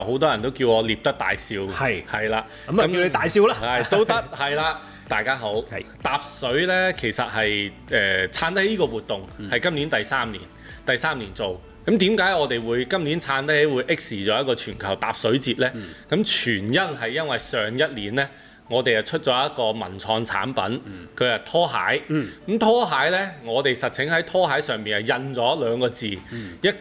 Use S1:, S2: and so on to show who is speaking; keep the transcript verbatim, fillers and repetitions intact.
S1: 好多人都叫我獵得大笑，
S2: 係
S1: 係啦，
S2: 咁啊叫你大笑啦，
S1: 係都得，係啦。大家好，
S2: 係
S1: 搭水咧，其實係誒撐得起呢個活動，係、今年第三年，第三年做。咁點解我哋會今年撐得起會 X 咗一個全球搭水節呢？咁、全因係因為上一年呢，我哋就出咗一個文創產品，佢係、拖鞋。咁、拖鞋呢，我哋實情喺拖鞋上面係印咗兩個字，一個